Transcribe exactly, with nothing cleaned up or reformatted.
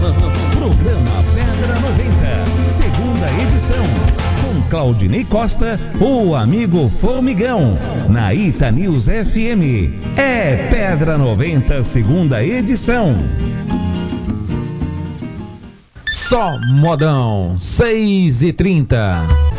Programa Pedra noventa, segunda edição. Com Claudinei Costa, o amigo Formigão. Na Ita News F M. É Pedra noventa, segunda edição. Só modão, seis e trinta.